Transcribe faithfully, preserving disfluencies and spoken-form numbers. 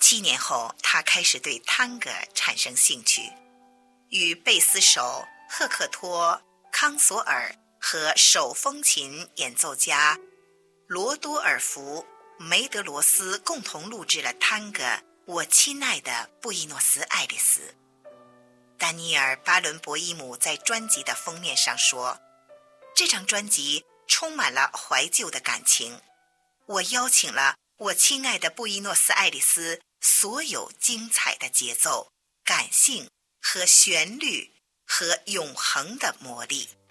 七年后，他开始对探戈产生兴趣，与贝斯手赫克托·康索尔和手风琴演奏家罗多尔夫·梅德罗斯共同录制了探戈《我亲爱的布宜诺斯艾利斯》。丹尼尔·巴伦博伊姆在专辑的封面上说，这张专辑充满了怀旧的感情，我邀请了我亲爱的布宜诺斯艾利斯所有精彩的节奏、感性和旋律和永恒的魔力。